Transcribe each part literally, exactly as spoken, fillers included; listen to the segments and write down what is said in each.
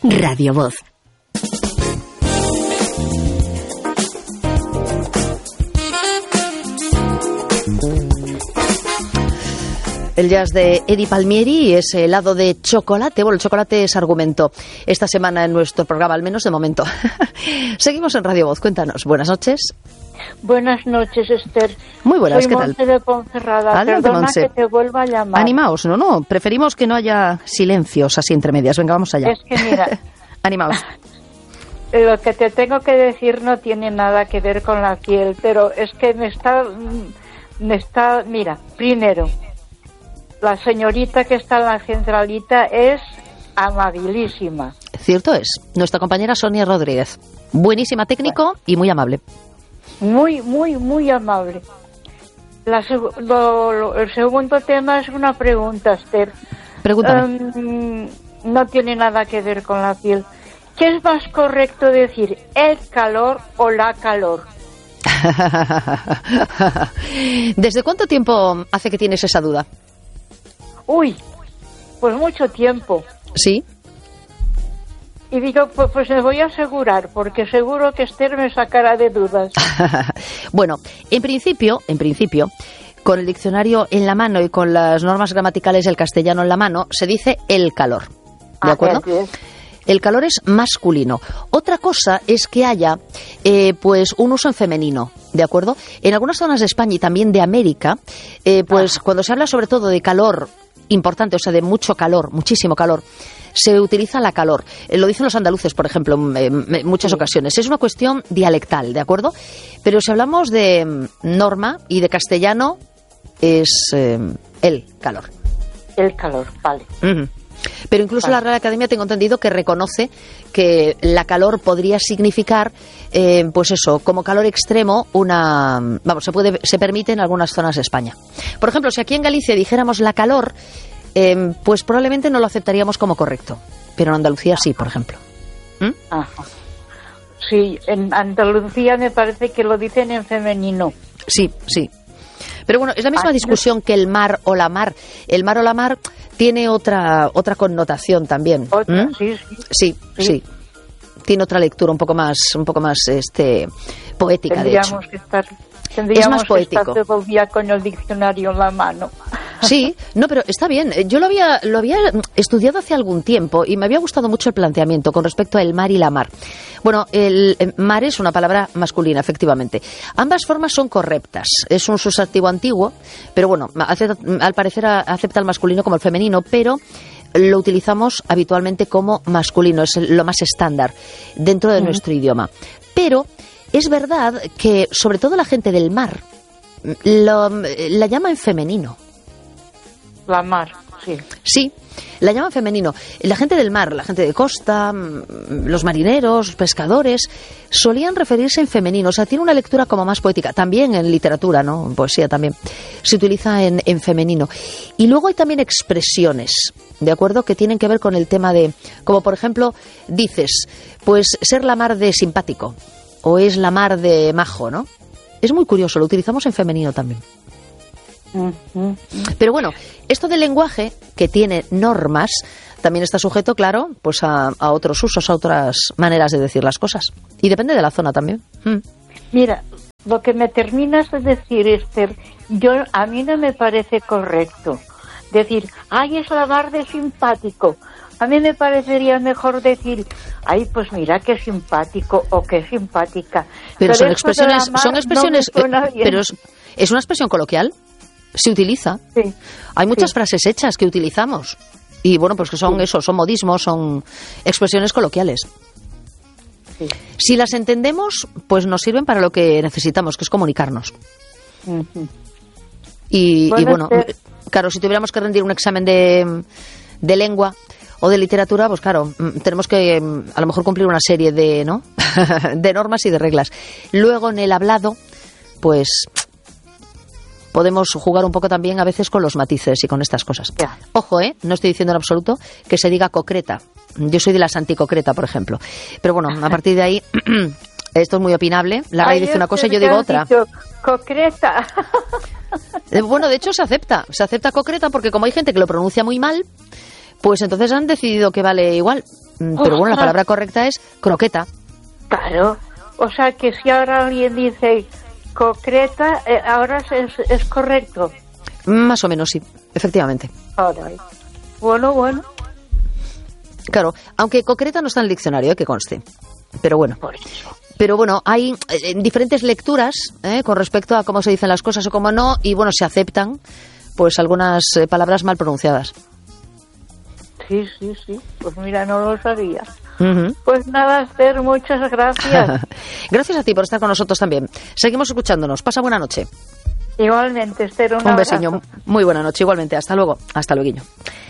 Radio Voz. El jazz de Eddie Palmieri es helado de chocolate. Bueno, el chocolate es argumento esta semana en nuestro programa, al menos de momento. Seguimos en Radio Voz. Cuéntanos. Buenas noches. Buenas noches, Esther. Muy buenas, Soy ¿qué tal? Monse de Ponferrada. Adelante, Perdona Monse. que te vuelva a llamar. Animaos, no, no. Preferimos que no haya silencios así entre medias. Venga, vamos allá. Es que mira, Animaos. lo que te tengo que decir no tiene nada que ver con la piel, pero es que me está, me está, mira, primero, la señorita que está en la centralita es amabilísima. Cierto es. Nuestra compañera Sonia Rodríguez. Buenísima técnico y muy amable. Muy, muy, muy amable. La seg- lo- lo- el segundo tema es una pregunta, Esther. Pregúntame. Um, no tiene nada que ver con la piel. ¿Qué es más correcto decir, el calor o la calor? ¿Desde cuánto tiempo hace que tienes esa duda? Uy, pues mucho tiempo. ¿Sí? Y digo, pues, pues me voy a asegurar, porque seguro que Esther me sacará de dudas. Bueno, en principio, en principio, con el diccionario en la mano y con las normas gramaticales del castellano en la mano, se dice el calor. ¿De Ah, acuerdo? así es. El calor es masculino. Otra cosa es que haya eh, pues un uso en femenino, ¿de acuerdo? En algunas zonas de España y también de América, eh, pues Ah. cuando se habla sobre todo de calor importante, o sea, de mucho calor, muchísimo calor, se utiliza la calor. Eh, lo dicen los andaluces, por ejemplo, en en muchas Sí. ocasiones. Es una cuestión dialectal, ¿de acuerdo? Pero si hablamos de mm, norma y de castellano, es eh, el calor. El calor, vale. Ujú. Pero incluso Vale. la Real Academia tengo entendido que reconoce que la calor podría significar, eh, pues eso, como calor extremo, una, vamos, se puede, se permite en algunas zonas de España. Por ejemplo, si aquí en Galicia dijéramos la calor, eh, pues probablemente no lo aceptaríamos como correcto, pero en Andalucía sí, por ejemplo. ¿Mm? Ajá. Sí, en Andalucía me parece que lo dicen en femenino. Sí, sí. Pero bueno, es la misma Ah, discusión que el mar o la mar. El mar o la mar tiene otra otra connotación también. Otra, ¿Mm? sí, sí. Sí, sí, Sí. Tiene otra lectura un poco más, un poco más, este, poética, de hecho. Tendríamos que estar, tendríamos Es más que estar poético. todo el día con el diccionario en la mano. Sí, no, pero está bien. Yo lo había, lo había estudiado hace algún tiempo y me había gustado mucho el planteamiento con respecto al mar y la mar. Bueno, el eh, mar es una palabra masculina, efectivamente. Ambas formas son correctas. Es un sustantivo antiguo, pero bueno, acepta- al parecer a- acepta el masculino como el femenino, pero lo utilizamos habitualmente como masculino, es el- lo más estándar dentro de nuestro idioma. Pero es verdad que, sobre todo la gente del mar, lo- la llama en femenino. La mar, sí. Sí, la llaman femenino. La gente del mar, la gente de costa, mm, los marineros, los pescadores, solían referirse en femenino. O sea, tiene una lectura como más poética. También en literatura, ¿no? En poesía también. Se utiliza en, en femenino. Y luego hay también expresiones, ¿de acuerdo? Que tienen que ver con el tema de, como por ejemplo, dices, pues ser la mar de simpático. O es la mar de majo, ¿no? Es muy curioso, lo utilizamos en femenino también. Ujú. Pero bueno, esto del lenguaje, que tiene normas, también está sujeto, claro, pues a, a otros usos, a otras maneras de decir las cosas. Y depende de la zona también. Mm. Mira, lo que me terminas de decir, Esther, yo, a mí no me parece correcto. Decir, ay, es la mar de simpático. A mí me parecería mejor decir, ay, pues mira qué simpático o qué simpática. Pero, son esto de expresiones, la mar son no expresiones, me suena eh, bien. pero es, es una expresión coloquial. Se utiliza. Sí. Hay muchas Sí. frases hechas que utilizamos. Y bueno, pues que son Sí. eso, son modismos, son expresiones coloquiales. Sí. Si las entendemos, pues nos sirven para lo que necesitamos, que es comunicarnos. Ujú. Y Bueno, y bueno, este- claro, si tuviéramos que rendir un examen de, de lengua o de literatura, pues claro, mm, tenemos que mm, a lo mejor cumplir una serie de, ¿no? de normas y de reglas. Luego en el hablado, pues podemos jugar un poco también a veces con los matices y con estas cosas. Ya. Ojo, ¿eh? No estoy diciendo en absoluto que se diga concreta. Yo soy de las anticoncreta, por ejemplo. Pero bueno, a partir de ahí, esto es muy opinable. La RAE Ay, dice una es cosa y que yo digo has otra. dicho, concreta. Eh, Bueno, de hecho se acepta. Se acepta concreta porque como hay gente que lo pronuncia muy mal, pues entonces han decidido que vale igual. pero bueno, la palabra correcta es croqueta. Claro, o sea que si ahora alguien dice concreta, eh, ahora es, es correcto. Más o menos, sí, efectivamente. Ahora, bueno, bueno. Claro, aunque concreta no está en el diccionario, ¿eh? Que conste. Pero bueno. Por eso. Pero bueno, hay eh, diferentes lecturas ¿eh? con respecto a cómo se dicen las cosas o cómo no, y bueno, se aceptan pues algunas eh, palabras mal pronunciadas. Sí, sí, sí. Pues mira, no lo sabía. Uh-huh. Pues nada, Esther, muchas gracias. Gracias a ti por estar con nosotros también. Seguimos escuchándonos. Pasa buena noche. Igualmente, Esther, un, un besiño. Muy buena noche, igualmente. Hasta luego. Hasta luego.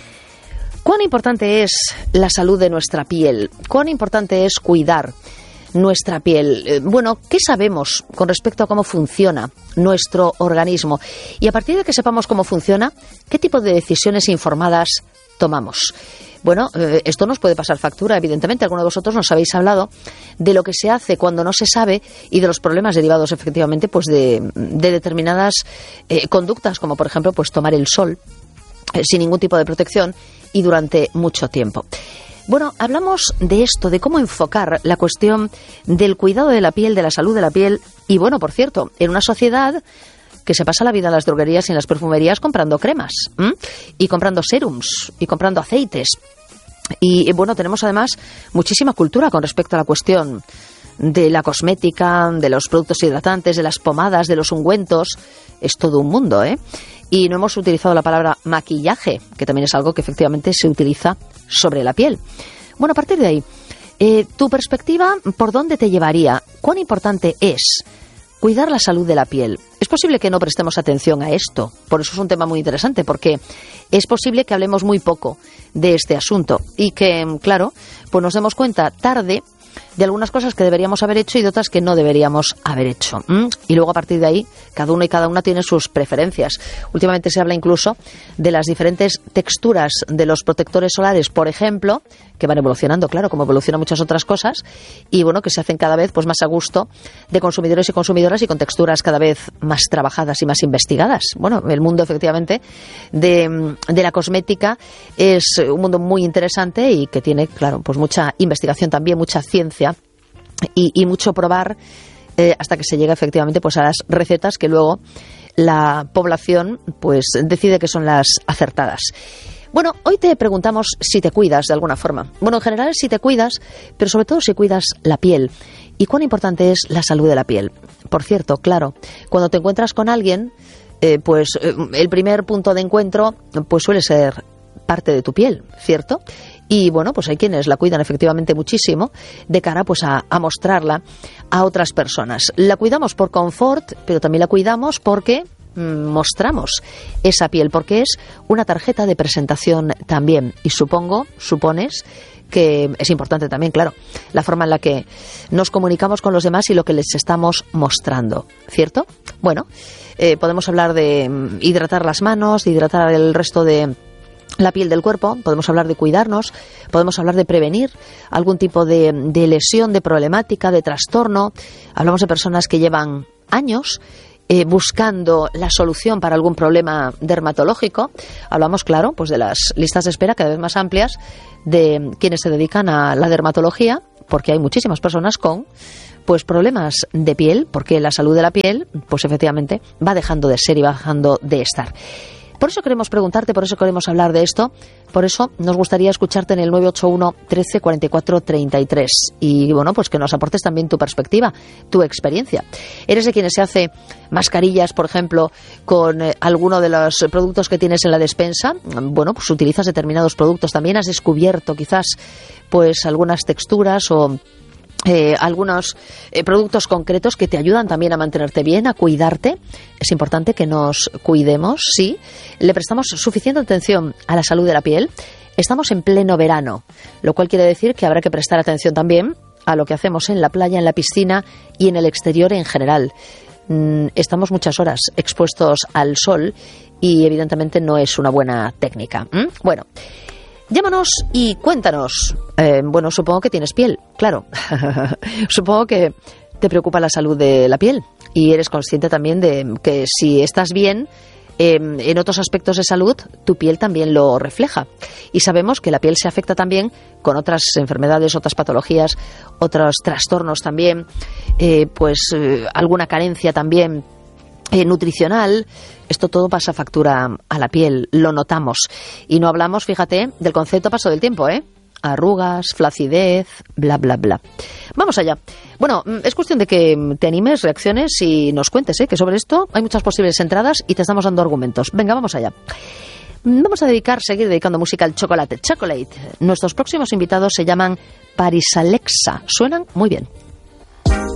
¿Cuán importante es la salud de nuestra piel? ¿Cuán importante es cuidar nuestra piel? Eh, bueno, ¿qué sabemos con respecto a cómo funciona nuestro organismo? Y a partir de que sepamos cómo funciona, ¿qué tipo de decisiones informadas tomamos? Bueno, eh, esto nos puede pasar factura, evidentemente. Algunos de vosotros nos habéis hablado de lo que se hace cuando no se sabe y de los problemas derivados, efectivamente, pues de, de determinadas eh, conductas, como por ejemplo, pues tomar el sol eh, sin ningún tipo de protección y durante mucho tiempo. Bueno, hablamos de esto, de cómo enfocar la cuestión del cuidado de la piel, de la salud de la piel. Y bueno, por cierto, en una sociedad que se pasa la vida en las droguerías y en las perfumerías comprando cremas, ¿m? y comprando serums, y comprando aceites. Y bueno, tenemos además muchísima cultura con respecto a la cuestión de la cosmética, de los productos hidratantes, de las pomadas, de los ungüentos. Es todo un mundo, ¿eh? Y no hemos utilizado la palabra maquillaje, que también es algo que efectivamente se utiliza sobre la piel. Bueno, a partir de ahí, eh, tu perspectiva, ¿por dónde te llevaría? ¿Cuán importante es cuidar la salud de la piel? Es posible que no prestemos atención a esto, por eso es un tema muy interesante, porque es posible que hablemos muy poco de este asunto y que, claro, pues nos demos cuenta tarde de algunas cosas que deberíamos haber hecho y de otras que no deberíamos haber hecho. ¿Mm? Y luego a partir de ahí, cada uno y cada una tiene sus preferencias. Últimamente se habla incluso de las diferentes texturas de los protectores solares, por ejemplo, que van evolucionando, claro, como evolucionan muchas otras cosas, y bueno, que se hacen cada vez pues más a gusto de consumidores y consumidoras y con texturas cada vez más trabajadas y más investigadas. Bueno, el mundo efectivamente de, de la cosmética es un mundo muy interesante y que tiene, claro, pues mucha investigación también, mucha ciencia y, y mucho probar eh, hasta que se llega efectivamente pues a las recetas que luego la población pues decide que son las acertadas. Bueno, hoy te preguntamos si te cuidas de alguna forma. Bueno, en general si te cuidas, pero sobre todo si cuidas la piel. ¿Y cuán importante es la salud de la piel? Por cierto, claro, cuando te encuentras con alguien, eh, pues eh, el primer punto de encuentro pues suele ser parte de tu piel, ¿cierto? Y bueno, pues hay quienes la cuidan efectivamente muchísimo de cara pues a, a mostrarla a otras personas. La cuidamos por confort, pero también la cuidamos porque mostramos esa piel, porque es una tarjeta de presentación también. Y supongo, supones, que es importante también, claro, la forma en la que nos comunicamos con los demás y lo que les estamos mostrando, ¿cierto? Bueno, eh, podemos hablar de hidratar las manos, de hidratar el resto de la piel del cuerpo, podemos hablar de cuidarnos, podemos hablar de prevenir algún tipo de, de lesión, de problemática, de trastorno. Hablamos de personas que llevan años Eh, buscando la solución para algún problema dermatológico. Hablamos, claro, pues de las listas de espera cada vez más amplias de quienes se dedican a la dermatología, porque hay muchísimas personas con pues problemas de piel, porque la salud de la piel, pues efectivamente va dejando de ser y va dejando de estar. Por eso queremos preguntarte, por eso queremos hablar de esto, por eso nos gustaría escucharte en el nueve ocho uno, trece, cuarenta y cuatro, treinta y tres. Y bueno, pues que nos aportes también tu perspectiva, tu experiencia. ¿Eres de quienes se hace mascarillas, por ejemplo, con eh, alguno de los productos que tienes en la despensa? Bueno, pues utilizas determinados productos. También has descubierto quizás pues algunas texturas o Eh, algunos eh, productos concretos que te ayudan también a mantenerte bien, a cuidarte. Es importante que nos cuidemos, sí. Le prestamos suficiente atención a la salud de la piel. Estamos en pleno verano, lo cual quiere decir que habrá que prestar atención también a lo que hacemos en la playa, en la piscina y en el exterior en general. Mm, estamos muchas horas expuestos al sol y evidentemente no es una buena técnica. ¿Mm? Bueno, llámanos y cuéntanos. Eh, bueno, supongo que tienes piel, claro. Supongo que te preocupa la salud de la piel y eres consciente también de que si estás bien, eh, en otros aspectos de salud tu piel también lo refleja. Y sabemos que la piel se afecta también con otras enfermedades, otras patologías, otros trastornos también, eh, pues eh, alguna carencia también eh, nutricional. Esto todo pasa factura a la piel, lo notamos. Y no hablamos, fíjate, del concepto paso del tiempo, ¿eh? Arrugas, flacidez, bla, bla, bla. Vamos allá. Bueno, es cuestión de que te animes, reacciones y nos cuentes, ¿eh? Que sobre esto hay muchas posibles entradas y te estamos dando argumentos. Venga, vamos allá. Vamos a dedicar, seguir dedicando música al chocolate. Chocolate. Nuestros próximos invitados se llaman Paris Alexa. Suenan muy bien.